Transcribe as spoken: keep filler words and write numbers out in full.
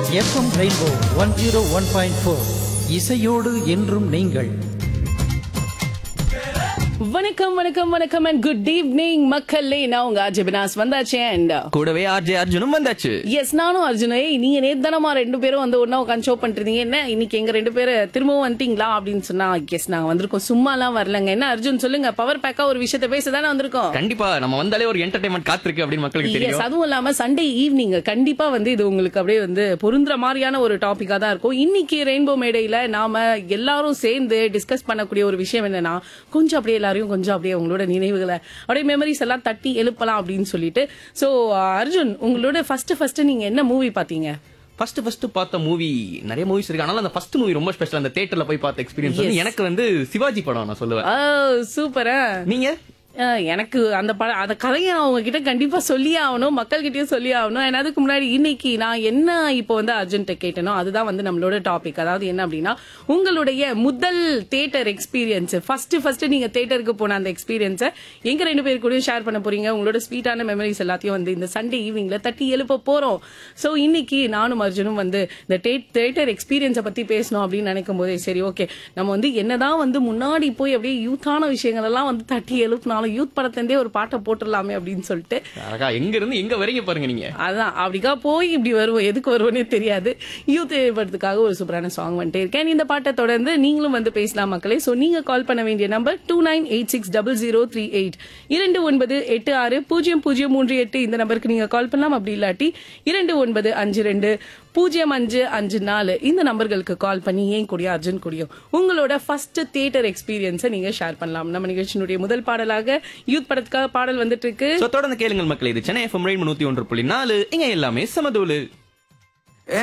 FM rainbow one zero one point four இசையோடு என்றும் நீங்கள். வணக்கம் வணக்கம் வணக்கம் அண்ட் குட் ஈவினிங் மக்களே. நான் உங்க ஆர்ஜே பினாஸ் வந்தாச்சு அண்ட் கூடவே ஆர்ஜே அர்ஜுனும் வந்தாச்சு. எஸ், நானும் அர்ஜுனே. நீங்க நேத்தானமா ரெண்டு பேரும் வந்து ஒன்னா உட்காந்து ஷோ பண்ணிட்டு என்ன இன்னைக்கு எங்க ரெண்டு பேரு திரும்பவும் வந்துட்டீங்களா அப்படின்னு சொன்னா, எஸ் நாங்க வந்திருக்கோம், சும்மா எல்லாம் வரலங்க. என்ன அர்ஜுன் சொல்லுங்க, பவர் பேக்கா ஒரு விஷயத்த பேசதானே வந்திருக்கோம். கண்டிப்பா நம்ம வந்தாலே ஒரு என்டர்டைன்மெண்ட் காத்திருக்கு அப்படின்னு மக்களுக்கு தெரியும். அதுவும் இல்லாம சண்டே ஈவினிங் கண்டிப்பா வந்து இது உங்களுக்கு அப்படியே வந்து பொருந்துற மாதிரியான ஒரு டாபிக்கா தான் இருக்கும். இன்னைக்கு ரெயின்போ மேடையில நாம எல்லாரும் சேர்ந்து டிஸ்கஸ் பண்ணக்கூடிய ஒரு விஷயம் என்னன்னா, கொஞ்சம் அப்படியே எல்லாரையும் கொஞ்சம் அப்படியே உங்களோட நினைவுகளை அப்படியே மெமரிஸ் எல்லாம் தட்டி எழுப்பலாம் அப்படின்னு சொல்லிட்டு. சோ அர்ஜுன், உங்களோட ஃபர்ஸ்ட் ஃபர்ஸ்ட் நீங்க என்ன மூவி பாத்தீங்க? ஃபர்ஸ்ட் ஃபர்ஸ்ட் பார்த்த மூவி நிறைய மூவிஸ் இருக்கு, ஆனாலும் அந்த ஃபர்ஸ்ட் மூவி ரொம்ப ஸ்பெஷல். அந்த தியேட்டர்ல போய் பார்த்த எக்ஸ்பீரியன்ஸ் வந்து எனக்கு வந்து சிவாஜி படம் நான் சொல்லுவேன். சூப்பரா. நீங்க? எனக்கு அந்த படம் அந்த கதையை நான் உங்ககிட்ட கண்டிப்பா சொல்லி ஆகணும், மக்கள் கிட்டயும் சொல்லி ஆகணும். ஏன்னா அதுக்கு முன்னாடி இன்னைக்கு நான் என்ன இப்போ வந்து அர்ஜுன்ட்ட கேட்டனோ அதுதான் வந்து நம்மளோட டாபிக். அதாவது என்ன அப்படின்னா, உங்களுடைய முதல் தியேட்டர் எக்ஸ்பீரியன்ஸ், ஃபர்ஸ்ட் ஃபர்ஸ்ட் நீங்க தியேட்டருக்கு போன அந்த எக்ஸ்பீரியன்ஸை எங்க ரெண்டு பேர் கூடயும் ஷேர் பண்ண போறீங்க. உங்களோட ஸ்வீட்டான மெமரிஸ் எல்லாத்தையும் வந்து இந்த சண்டே ஈவினிங்ல தட்டி எழுப்ப போறோம். சோ இன்னைக்கு நானும் அர்ஜுனும் வந்து இந்த தியேட்டர் எக்ஸ்பீரியன்ஸை பத்தி பேசணும் அப்படின்னு நினைக்கும் போதே, சரி ஓகே நம்ம வந்து என்னதான் வந்து முன்னாடி போய் அப்படியே யூத்தான விஷயங்கள் எல்லாம் வந்து தட்டி எழுப்பினாலும் யூத் படத்திலே ஒரு பாட்டை போட்டுடலாமே அப்படின்னு சொல்லிட்டு எங்க இருந்து எங்க வரீங்க பாருங்க. நீங்க அதான் அப்படிக்கா போய் இப்படி வருவோம், எதுக்கு வருவோன்னே தெரியாது. யூத் படத்துக்காக ஒரு சூப்பரான சாங் வந்துட்டே இருக்கேன். இந்த பாட்டை தொடர்ந்து நீங்களும் வந்து பேசலாம் மக்களே. சோ நீங்க கால் பண்ண வேண்டிய number two nine eight six double zero three eight இரண்டு ஒன்பது எட்டு ஆறு பூஜ்ஜியம் பூஜ்ஜியம் மூன்று எட்டு. இந்த நம்பருக்கு நீங்க கால் பண்ணலாம். அப்படி இல்லாட்டி இரண்டு ஒன்பது அஞ்சு ரெண்டு பூஜ்ஜியம் அஞ்சு அஞ்சு நாலு இந்த நம்பர்களுக்கு கால் பண்ணி ஏன் கூடிய அர்ஜுன் கூடியும் உங்களோட ஃபர்ஸ்ட் தியேட்டர் எக்ஸ்பீரியன்ஸை நீங்க ஷேர் பண்ணலாம். நம்ம நிகழ்ச்சியினுடைய முதல் பாடலாக யூத் படத்துக்காக பாடல் வந்துட்டு இருக்கு. தொடர்ந்து கேளுங்கள் மக்களே. இது சென்னை எஃப்எம் நூத்தி ஒன்று புள்ளி நாலு. இங்க எல்லாமே சமதூளு.